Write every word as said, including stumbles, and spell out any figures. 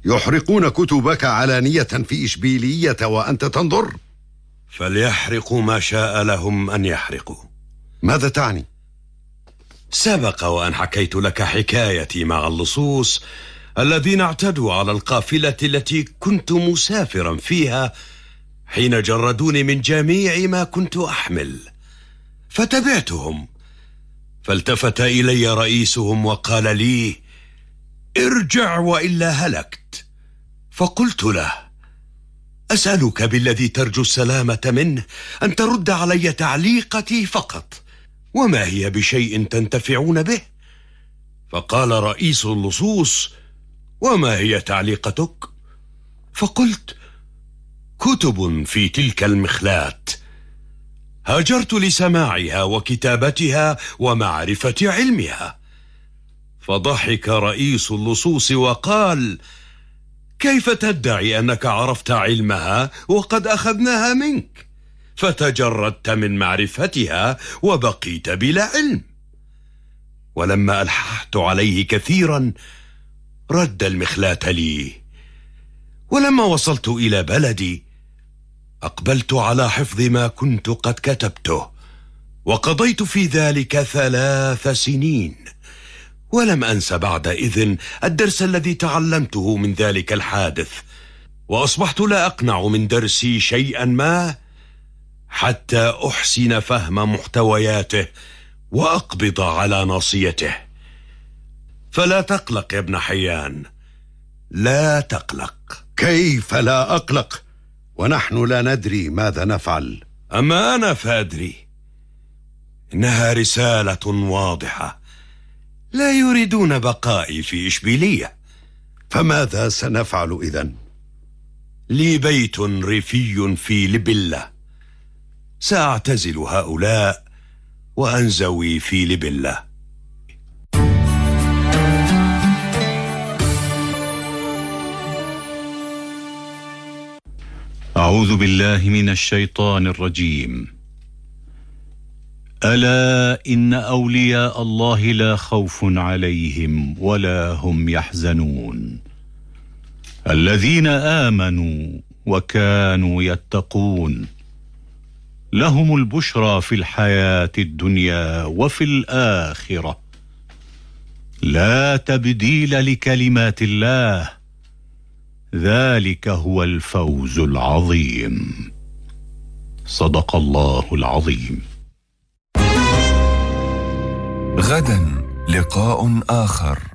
يحرقون كتبك علانية في إشبيلية وأنت تنظر؟ فليحرقوا ما شاء لهم أن يحرقوا. ماذا تعني؟ سبق وأن حكيت لك حكايتي مع اللصوص الذين اعتدوا على القافلة التي كنت مسافرا فيها حين جردوني من جميع ما كنت أحمل، فتبعتهم، فالتفت إلي رئيسهم وقال لي: ارجع وإلا هلكت. فقلت له: أسألك بالذي ترجو السلامة منه أن ترد علي تعليقتي فقط، وما هي بشيء تنتفعون به. فقال رئيس اللصوص: وما هي تعليقتك؟ فقلت: كتب في تلك المخلاة هاجرت لسماعها وكتابتها ومعرفة علمها. فضحك رئيس اللصوص وقال: كيف تدعي أنك عرفت علمها وقد أخذناها منك؟ فتجردت من معرفتها وبقيت بلا علم. ولما ألححت عليه كثيرا رد المخلاة لي. ولما وصلت إلى بلدي أقبلت على حفظ ما كنت قد كتبته، وقضيت في ذلك ثلاث سنين، ولم أنس بعدئذ الدرس الذي تعلمته من ذلك الحادث، وأصبحت لا أقنع من درسي شيئا ما حتى أحسن فهم محتوياته وأقبض على ناصيته. فلا تقلق يا ابن حيان، لا تقلق. كيف لا أقلق ونحن لا ندري ماذا نفعل؟ أما أنا فأدري. إنها رسالة واضحة، لا يريدون بقائي في إشبيلية. فماذا سنفعل إذن؟ لي بيت ريفي في لبلة، سأعتزل هؤلاء وأنزوي في لبلة. أعوذ بالله من الشيطان الرجيم. ألا إن أولياء الله لا خوف عليهم ولا هم يحزنون، الذين آمنوا وكانوا يتقون، لهم البشرى في الحياة الدنيا وفي الآخرة، لا تبديل لكلمات الله، ذلك هو الفوز العظيم. صدق الله العظيم. غدا لقاء آخر.